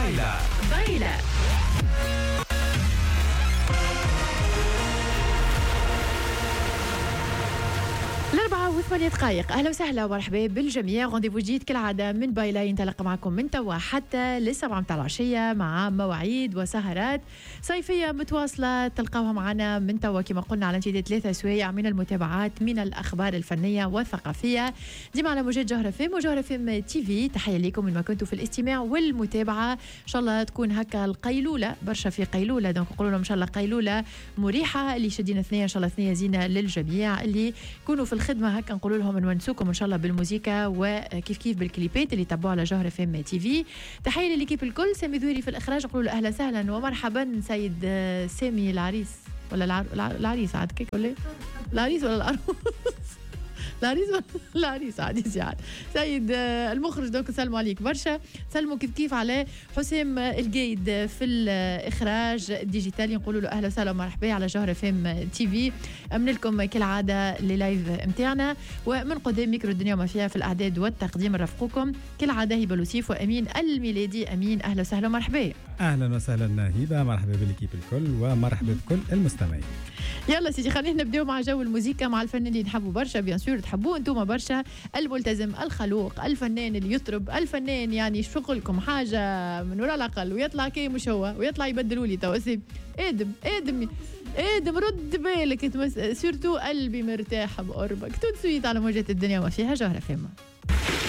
بايلة. الأربعة وثمانية دقائق. أهلا وسهلا ومرحبا بالجميع. رونديفو جديد كالعادة من بايلة ينطلق معكم من توا حتى للسبعة متاع العشية مع مواعيد وسهرات صيفية متواصلة تلقاوها معنا من توا كما قلنا على امتداد 3 أسابيع من المتابعات من الأخبار الفنية والثقافية ديما على موجات جوهرة فيم وجوهرة فيم تي في. تحية لكم من ما كنتوا في الاستماع والمتابعة. إن شاء الله تكون هكا القيلولة برشا في قيلولة دونك نقول لهم إن شاء الله قيلولة مريحة اللي شدينا ثنية إن شاء الله ثنية زينة للجميع اللي يكونوا في الخدمة هكا نقول لهم نونسوكم ان شاء الله بالموسيقى وكيف كيف بالكليبات اللي تابعوا على جوهرة فيم تي في. تحيه لليكيب الكل. سامي ذوري في الاخراج نقول له اهلا وسهلا ومرحبا سيد سامي العريس ولا العريس عاد كيك ولا العريس ولا العروس العريس عادي زياد سيد المخرج. دونك سلموا عليك برشا. سلموا كيف على حسام القايد في الاخراج الديجيتالي نقولوا له اهلا وسهلا ومرحبا على جوهرة فيم تي في. امن لكم كالعاده لي لايف نتاعنا ومن قدام ميكرو الدنيا وما فيها في الاعداد والتقديم نرافقكم كالعاده هبه لوسيف وامين الميلادي. امين اهلا وسهلا ومرحبا. اهلا وسهلا هبه مرحبا بالكيب الكل ومرحبا بكل المستمعين. يلا سيدي خلينا نبداو مع جو الموسيقى مع الفنان اللي نحبوا برشا بيان سور تحبوه انتم برشا. الملتزم الخلوق الفنان اللي يطرب الفنان يعني شغلكم حاجه من وراء العقل ويطلع كي مش هو ويطلع يبدلوا لي تو ادم رد بالك سورتو قلبي مرتاح بقربك. تنسويت على موجات الدنيا وما فيها جوهرة فيما.